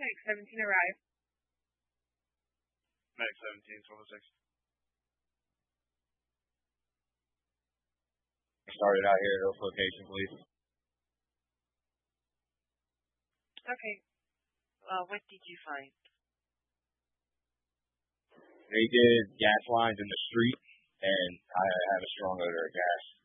Medic 17 arrived. Medic 17, 1206. Started out here at this location, please. Okay. What did you find? They did gas lines in the street, and I have a strong odor of gas.